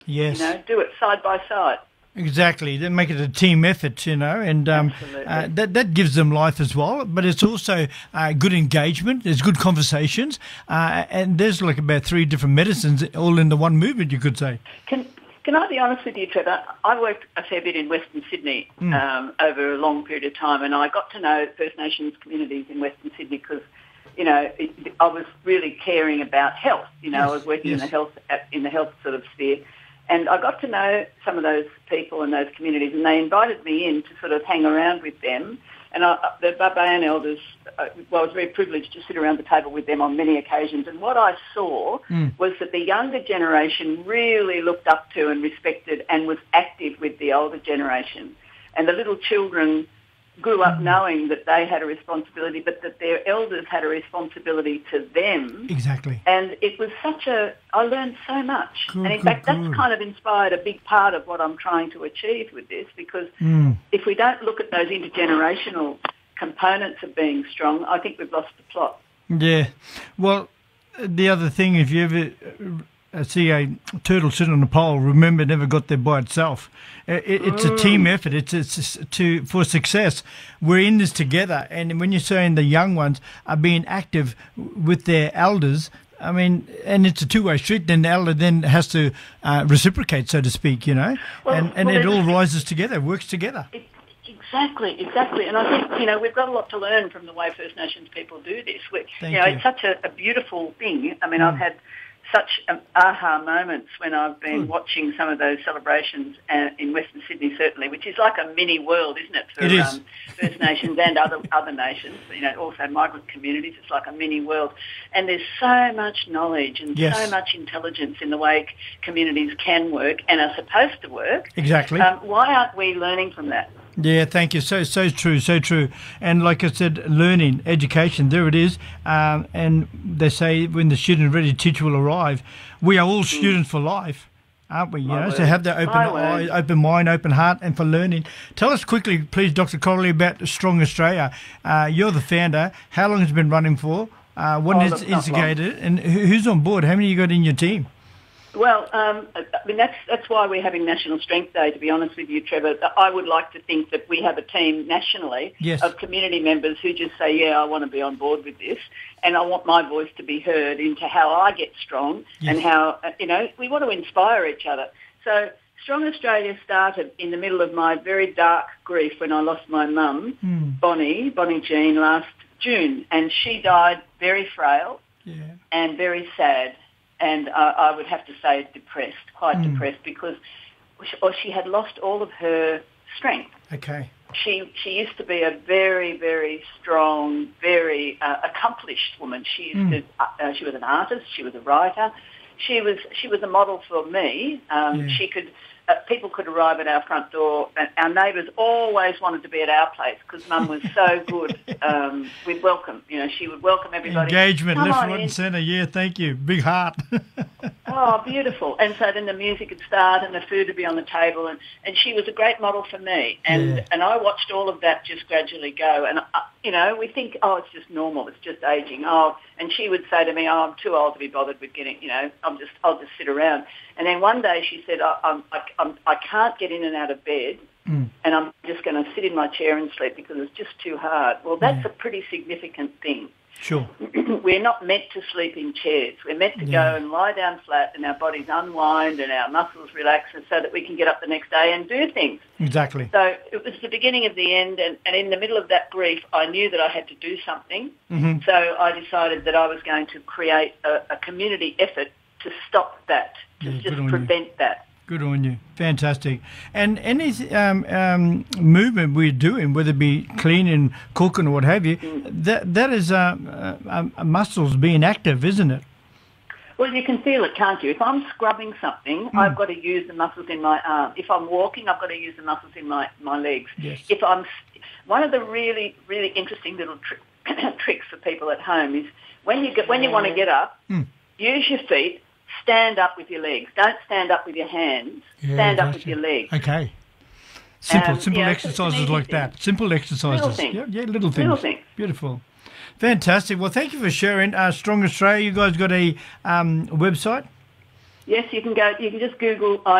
Yes. Do it side by side. Exactly. They make it a team effort, and that gives them life as well. But it's also good engagement. There's good conversations, and there's like about 3 different medicines all in the one movement, you could say. Can I be honest with you, Trevor? I worked a fair bit in Western Sydney over a long period of time, and I got to know First Nations communities in Western Sydney because, I was really caring about health. I was working in the health sort of sphere. And I got to know some of those people and those communities, and they invited me in to sort of hang around with them. And the Babayan elders, I was very privileged to sit around the table with them on many occasions. And what I saw was that the younger generation really looked up to and respected and was active with the older generation. And the little children grew up knowing that they had a responsibility, but that their elders had a responsibility to them. Exactly. And it was I learned so much. And in fact, that's kind of inspired a big part of what I'm trying to achieve with this, because if we don't look at those intergenerational components of being strong, I think we've lost the plot. Yeah. Well, the other thing, if you ever see a turtle sitting on a pole, remember, it never got there by itself. It's a team effort. It's for success. We're in this together. And when you're saying the young ones are being active with their elders, I mean, and it's a two-way street, then the elder then has to reciprocate, so to speak, and it all rises together, works together. Exactly. And I think, we've got a lot to learn from the way First Nations people do this. It's such a beautiful thing. I mean, I've had such aha moments when I've been watching some of those celebrations in Western Sydney, certainly, which is like a mini world, isn't it, for First Nations and other nations, also migrant communities. It's like a mini world. And there's so much knowledge and so much intelligence in the way communities can work and are supposed to work. Exactly. Why aren't we learning from that? Yeah, thank you. So true. And like I said, learning, education, there it is. And they say when the student ready, teacher will arrive. We are all students for life, aren't we? So have that open eye, open mind, open heart, and for learning. Tell us quickly, please, Dr. Connolly, about Strong Australia. You're the founder. How long has it been running for? What is instigated? And who's on board? How many you got in your team? Well, that's why we're having National Strength Day, to be honest with you, Trevor. I would like to think that we have a team nationally of community members who just say, I want to be on board with this, and I want my voice to be heard into how I get strong and how, we want to inspire each other. So Strong Australia started in the middle of my very dark grief when I lost my mum, Bonnie Jean, last June, and she died very frail and very sad. And I would have to say depressed, quite depressed, because she had lost all of her strength. Okay. She used to be a very, very strong, very accomplished woman. She was an artist. She was a writer. She was a model for me. She could. People could arrive at our front door, and our neighbours always wanted to be at our place because Mum was so good with welcome. She would welcome everybody. Engagement, left, right and centre. Yeah, thank you. Big heart. Oh, beautiful. And so then the music would start and the food would be on the table, and she was a great model for me. And I watched all of that just gradually go. And, we think, it's just normal, it's just ageing. And she would say to me, I'm too old to be bothered with getting, I'll just sit around. And then one day she said, I can't get in and out of bed, and I'm just going to sit in my chair and sleep because it's just too hard. Well, that's a pretty significant thing. Sure. We're not meant to sleep in chairs. We're meant to go and lie down flat and our bodies unwind and our muscles relax, and so that we can get up the next day and do things. Exactly. So it was the beginning of the end, and in the middle of that grief, I knew that I had to do something. So I decided that I was going to create a community effort to stop that, to just prevent that. Good on you. Fantastic. And any movement we're doing, whether it be cleaning, cooking or what have you, that is muscles being active, isn't it? Well, you can feel it, can't you? If I'm scrubbing something, I've got to use the muscles in my arm. If I'm walking, I've got to use the muscles in my legs. Yes. One of the really, really interesting little tricks for people at home is when you want to get up, use your feet. Stand up with your legs. Don't stand up with your hands. Stand up with your legs. Okay. Simple exercises like that. Simple exercises. Little things. Little things. Little things. Beautiful. Fantastic. Well, thank you for sharing. Strong Australia, you guys got a website? Yes, you can go. You can just Google